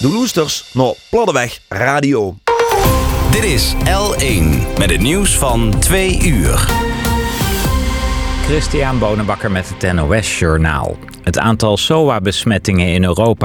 De loesters naar Platteweg Radio. Dit is L1 met het nieuws van 2 uur. Christian Bonenbakker met het NOS Journaal. Het aantal SOA-besmettingen in Europa